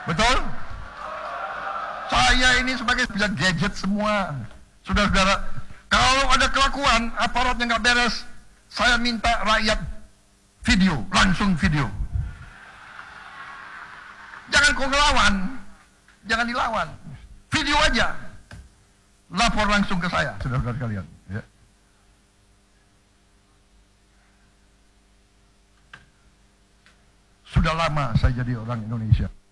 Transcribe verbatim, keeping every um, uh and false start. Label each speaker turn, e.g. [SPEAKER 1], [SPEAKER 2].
[SPEAKER 1] Betul? Saya ini sebagai bisa gadget semua. Saudara-saudara, kalau ada kelakuan aparat yang nggak beres, saya minta rakyat video, langsung video. Jangan kau ngelawan, jangan dilawan, video aja, lapor langsung ke saya, saudara-saudara kalian. Ya. Sudah lama saya jadi orang Indonesia.